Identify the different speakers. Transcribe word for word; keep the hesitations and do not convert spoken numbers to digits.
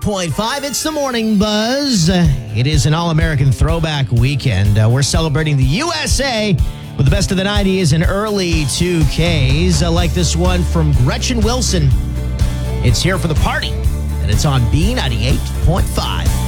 Speaker 1: point five. It's the Morning Buzz. Uh, It is an All-American Throwback Weekend. Uh, we're celebrating the U S A with the best of the nineties and early two Ks, uh, like this one from Gretchen Wilson. It's here for the party, and it's on B ninety-eight point five.